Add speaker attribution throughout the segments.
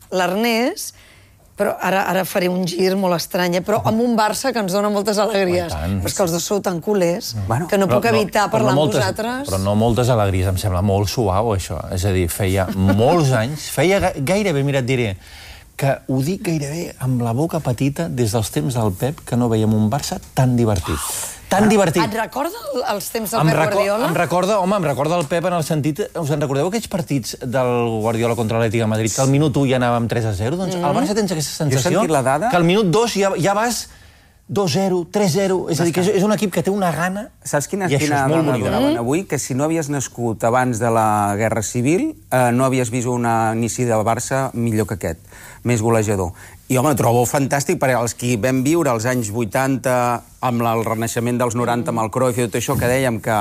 Speaker 1: l'Ernest, però ara faré un gir molt estrany, però amb un Barça que ens dona moltes alegries. Però és que els dos sou tan culers que no puc evitar parlar amb vosaltres.
Speaker 2: Però no moltes alegries, em sembla molt suau, això. És a dir, feia molts anys, feia gairebé, mira, et diré, que ho dic gairebé amb la boca petita des dels temps del Pep, que no veiem un Barça tan divertit. Tan divertit.
Speaker 1: Et recorda els temps del Pep Guardiola?
Speaker 2: Em recorda el Pep en el sentit... Us en recordeu aquells partits del Guardiola contra l'Atlètic de Madrid, que al minut 1 ja anàvem 3-0? Doncs al Barça tens aquesta sensació que al minut 2 ja vas 2-0, 3-0... És a dir, que és un equip que té una gana...
Speaker 3: Saps quina dona donaven avui? Que si no havies nascut abans de la Guerra Civil, no havies vist un inici del Barça millor que aquest, més golejador. I, home, trobo fantàstic perquè els que vam viure als anys 80 amb el renaixement dels 90 amb el Cruyff i tot això que dèiem que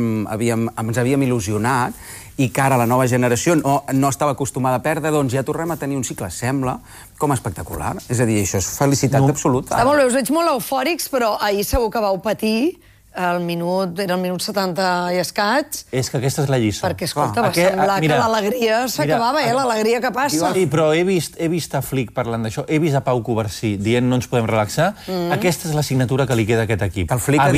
Speaker 3: ens havíem il·lusionat i que ara la nova generació no estava acostumada a perdre, doncs ja tornem a tenir un cicle, sembla, com espectacular. És a dir, això és felicitat absoluta.
Speaker 1: Està molt bé, us veig molt eufòrics, però ahir segur que vau patir. Era el minut 70 i escaig.
Speaker 2: És que aquesta és la lliçó.
Speaker 1: Perquè, escolta, va semblar que l'alegria s'acabava, l'alegria que passa.
Speaker 2: Sí, però he vist a Flick parlant d'això, he vist a Pau Covarsí dient no ens podem relaxar. Aquesta és la signatura que li queda a aquest equip.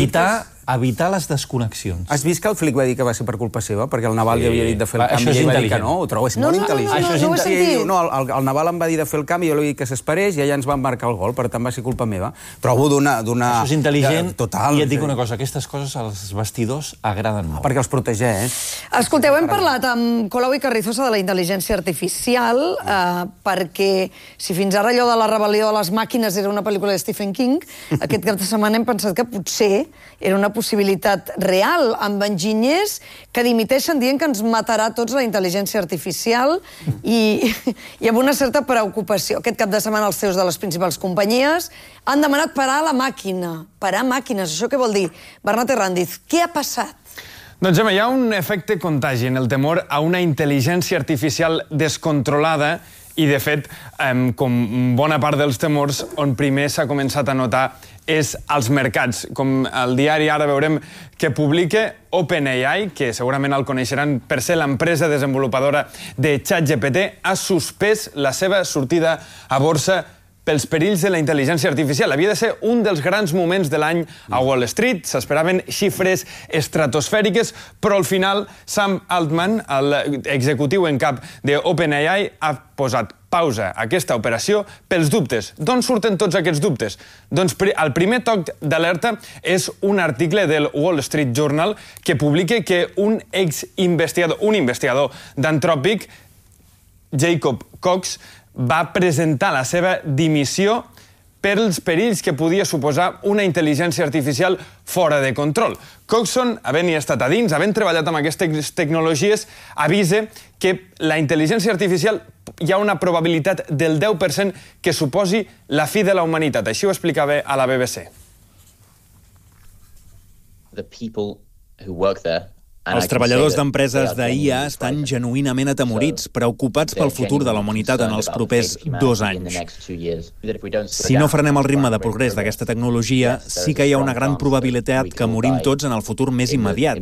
Speaker 2: Evitar les desconnexions.
Speaker 3: Has vist que el Flick va dir que va ser per culpa seva? Perquè el Naval li havia dit de fer el canvi i ell va dir que no. Ho trobo molt intel·ligent.
Speaker 1: No ho he sentit.
Speaker 3: No, el Naval em va dir de fer el canvi i jo li he dit que s'esperés i allà ens van marcar el gol, per tant va ser culpa meva. Trobo d'una...
Speaker 2: Això és intel·ligent i et dic una cosa, aquestes coses als vestidors agraden molt.
Speaker 3: Perquè els protegeix.
Speaker 1: Escolteu, hem parlat amb Colau i Carrizosa de la intel·ligència artificial perquè si fins ara allò de la rebel·lió de les màquines era una pel·lícula de Stephen King, aquest cap de setmana hem pensat que potser era una possibilitat real, amb enginyers que dimiteixen dient que ens matarà tots la intel·ligència artificial i amb una certa preocupació. Aquest cap de setmana els CEOs de les principals companyies han demanat parar la màquina. Parar màquines, això què vol dir? Bernat Herrandiz, què ha passat?
Speaker 4: Doncs, Gemma, hi ha un efecte contagi en el temor a una intel·ligència artificial descontrolada i, de fet, com bona part dels temors, on primer s'ha començat a notar és als mercats. Com el diari ara veurem que publica OpenAI, que segurament el coneixeran per ser l'empresa desenvolupadora de ChatGPT, ha suspès la seva sortida a borsa pels perills de la intel·ligència artificial. Havia de ser un dels grans moments de l'any a Wall Street, s'esperaven xifres estratosfèriques, però al final Sam Altman, l'executiu en cap d'OpenAI, ha posat pausa a aquesta operació pels dubtes. D'on surten tots aquests dubtes? Doncs el primer toc d'alerta és un article del Wall Street Journal que publica que un investigador d'Anthropic, Jacob Cox, va presentar la seva dimissió pels perills que podia suposar una intel·ligència artificial fora de control. Coxon, havent-hi estat a dins, havent treballat amb aquestes tecnologies, avisa que la intel·ligència artificial hi ha una probabilitat del 10% que suposi la fi de la humanitat. Així ho explicava a la BBC.
Speaker 5: Els treballadors d'empreses d'IA estan genuïnament atemorits, preocupats pel futur de la humanitat en els propers 2 anys. Si no frenem el ritme de progrés d'aquesta tecnologia, sí que hi ha una gran probabilitat que morim tots en el futur més immediat.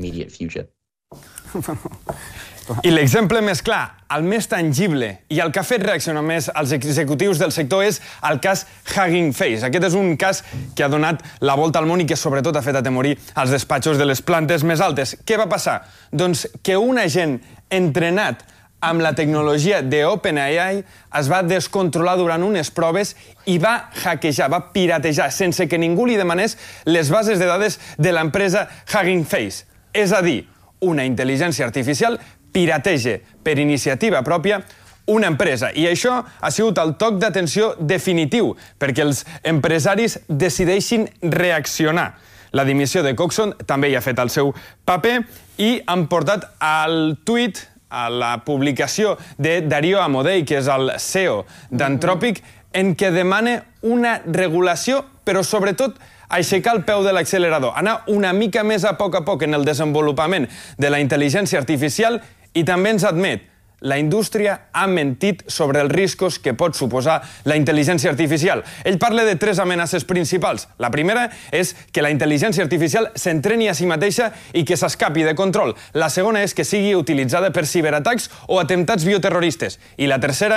Speaker 4: I l'exemple més clar, el més tangible i el que ha fet reaccionar més als executius del sector és el cas Hugging Face. Aquest és un cas que ha donat la volta al món i que sobretot ha fet atemorir els despatxos de les plantes més altes. Què va passar? Doncs que un agent entrenat amb la tecnologia d'OpenAI es va descontrolar durant unes proves i va hackejar, va piratejar, sense que ningú li demanés les bases de dades de l'empresa Hugging Face. És a dir, una intel·ligència artificial pirateja per iniciativa pròpia una empresa. I això ha sigut el toc d'atenció definitiu perquè els empresaris decideixin reaccionar. La dimissió de Coxon també hi ha fet el seu paper i han portat al tuit, a la publicació de Dario Amodei, que és el CEO d'Anthropic, en què demana una regulació, però sobretot aixecar el peu de l'accelerador, anar una mica més a poc en el desenvolupament de la intel·ligència artificial i també ens admet, la indústria ha mentit sobre els riscos que pot suposar la intel·ligència artificial. Ell parla de 3 amenaces principals. La primera és que la intel·ligència artificial s'entreni a si mateixa i que s'escapi de control. La segona és que sigui utilitzada per ciberatacs o atemptats bioterroristes. I la tercera